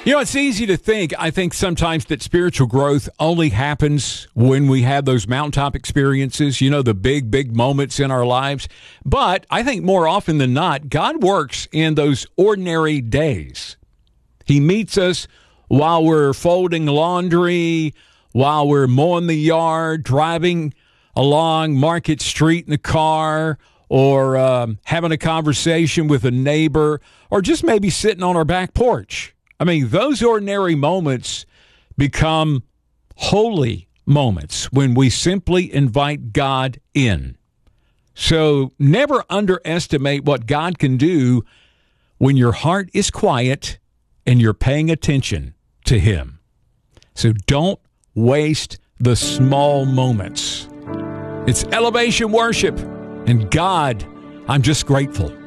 You know, it's easy to think, I think sometimes that spiritual growth only happens when we have those mountaintop experiences, you know, the big moments in our lives. But I think more often than not, God works in those ordinary days. He meets us while we're folding laundry, while we're mowing the yard, driving along Market Street in the car, or having a conversation with a neighbor, or just maybe sitting on our back porch. I mean, those ordinary moments become holy moments when we simply invite God in. So never underestimate what God can do when your heart is quiet and you're paying attention to Him. So don't waste the small moments. It's elevation worship, and God, I'm just grateful.